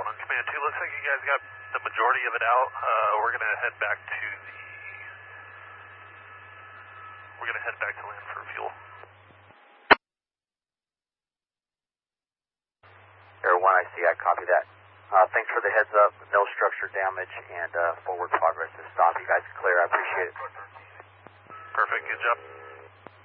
1 on Command 2. Looks like you guys got the majority of it out. We're going to head back to land for fuel. Air 1, I see. I copy that. Thanks for the heads up. No structure damage and forward progress to stop. You guys clear. I appreciate it. Perfect. Good job.